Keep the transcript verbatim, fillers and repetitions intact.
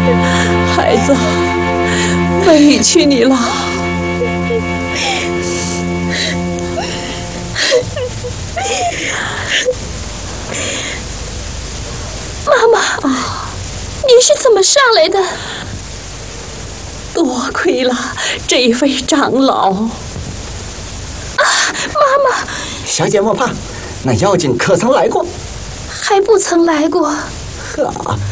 孩子，委屈你了。 妈妈，你是怎么上来的？ 多亏了这位长老。啊， 妈妈， 小姐莫怕，那妖精可曾来过？ 还不曾来过。 呵，